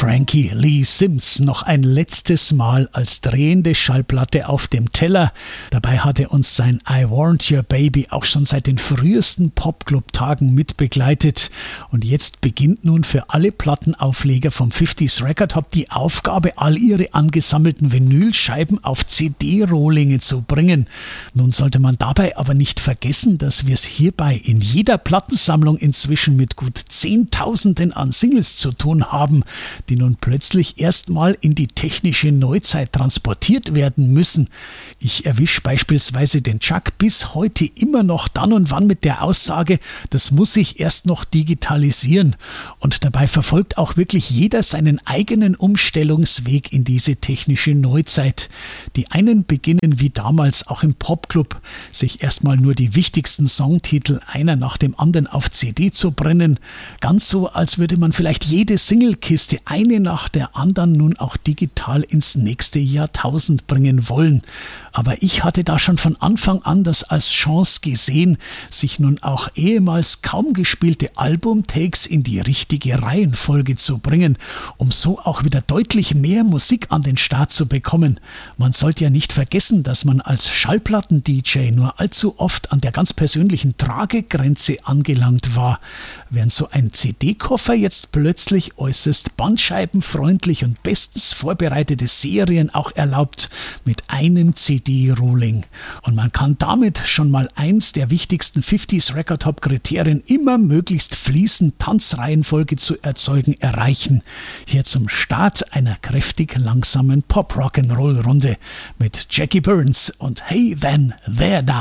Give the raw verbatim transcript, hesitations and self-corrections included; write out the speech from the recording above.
Frankie Lee Sims noch ein letztes Mal als drehende Schallplatte auf dem Teller. Dabei hat er uns sein I Want Your Baby auch schon seit den frühesten Popclub-Tagen mitbegleitet. Und jetzt beginnt nun für alle Plattenaufleger vom fünfziger Record Hop die Aufgabe, all ihre angesammelten Vinylscheiben auf C D-Rohlinge zu bringen. Nun sollte man dabei aber nicht vergessen, dass wir es hierbei in jeder Plattensammlung inzwischen mit gut Zehntausenden an Singles zu tun haben, die nun plötzlich erstmal in die technische Neuzeit transportiert werden müssen. Ich erwische beispielsweise den Chuck bis heute immer noch dann und wann mit der Aussage, das muss sich erst noch digitalisieren. Und dabei verfolgt auch wirklich jeder seinen eigenen Umstellungsweg in diese technische Neuzeit. Die einen beginnen wie damals auch im Popclub, sich erstmal nur die wichtigsten Songtitel einer nach dem anderen auf C D zu brennen. Ganz so, als würde man vielleicht jede Singlekiste eine nach der anderen nun auch digital ins nächste Jahrtausend bringen wollen. Aber ich hatte da schon von Anfang an das als Chance gesehen, sich nun auch ehemals kaum gespielte Albumtakes in die richtige Reihenfolge zu bringen, um so auch wieder deutlich mehr Musik an den Start zu bekommen. Man sollte ja nicht vergessen, dass man als Schallplatten-D J nur allzu oft an der ganz persönlichen Tragegrenze angelangt war. Während so ein C D-Koffer jetzt plötzlich äußerst bandscheibenfreundlich und bestens vorbereitete Serien auch erlaubt mit einem C D-Rohling. Und man kann damit schon mal eins der wichtigsten fünfziger Record Hop Kriterien, immer möglichst fließend Tanzreihenfolge zu erzeugen, erreichen. Hier zum Start einer kräftig langsamen Pop-Rock'n'Roll-Runde mit Jackie Burns und Hey Then, There Now.